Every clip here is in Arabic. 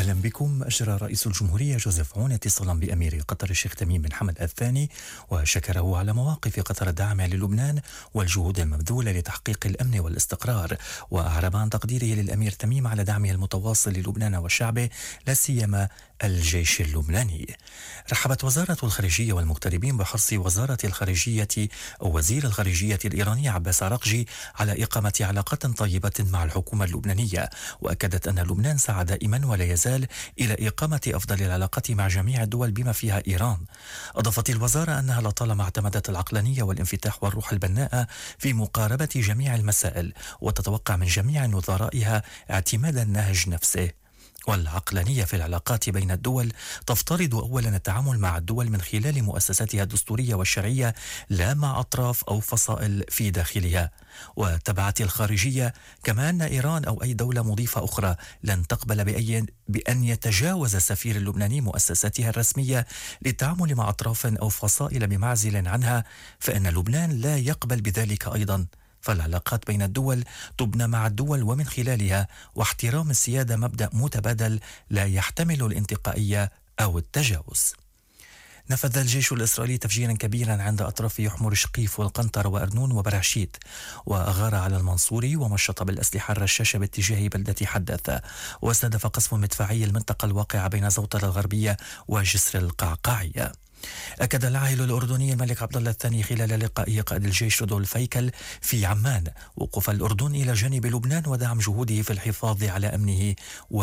أهلا بكم. أجرى رئيس الجمهورية جوزيف عون اتصالا بأمير قطر الشيخ تميم بن حمد الثاني وشكره على مواقف قطر الداعمة للبنان والجهود المبذولة لتحقيق الأمن والاستقرار، وأعرب عن تقديره للأمير تميم على دعمه المتواصل للبنان وشعبه لا سيما الجيش اللبناني. رحبت وزارة الخارجية والمغتربين بحرص وزارة الخارجية أو وزير الخارجية الإيراني عباس عراقجي على إقامة علاقات طيبة مع الحكومة اللبنانية، وأكدت أن لبنان سعى دائما ولا يزال إلى إقامة أفضل العلاقات مع جميع الدول بما فيها إيران. أضافت الوزارة أنها لطالما اعتمدت العقلانية والانفتاح والروح البناءة في مقاربة جميع المسائل، وتتوقع من جميع وزرائها اعتماد النهج نفسه. والعقلانية في العلاقات بين الدول تفترض أولا التعامل مع الدول من خلال مؤسساتها الدستورية والشرعية لا مع أطراف أو فصائل في داخلها. وتبعت الخارجية كما أن إيران أو أي دولة مضيفة أخرى لن تقبل بأن يتجاوز السفير اللبناني مؤسساتها الرسمية للتعامل مع أطراف أو فصائل بمعزل عنها، فإن لبنان لا يقبل بذلك أيضا. فالعلاقات بين الدول تبنى مع الدول ومن خلالها، واحترام السيادة مبدأ متبادل لا يحتمل الانتقائية أو التجاوز. نفذ الجيش الإسرائيلي تفجيرا كبيرا عند أطراف يحمر شقيف والقنطرة وأرنون وبراشيت، وأغار على المنصوري ومشط بالأسلحة الرشاشة باتجاه بلدة حدث، واستهدف قصف مدفعي المنطقة الواقعة بين زوطة الغربية وجسر القعقاعية. أكد العاهل الأردني الملك عبد الله الثاني خلال لقائه قائد الجيش رودولف هيكل في عمان وقوف الأردن إلى جانب لبنان ودعم جهوده في الحفاظ على أمنه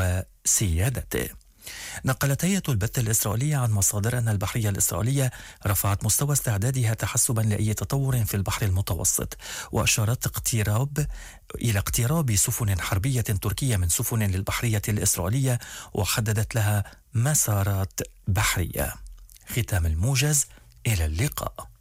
وسيادته. نقلت هيئة البث الإسرائيلية عن مصادر أن البحرية الإسرائيلية رفعت مستوى استعدادها تحسبا لأي تطور في البحر المتوسط، وأشارت إلى اقتراب سفن حربية تركية من سفن للبحرية الإسرائيلية، وحددت لها مسارات بحرية. ختام الموجز، إلى اللقاء.